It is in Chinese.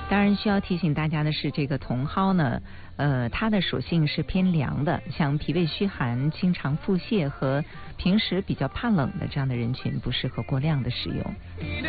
当然需要提醒大家的是，这个茼蒿呢，它的属性是偏凉的，像脾胃虚寒、经常腹泻和平时比较怕冷的这样的人群，不适合过量的使用。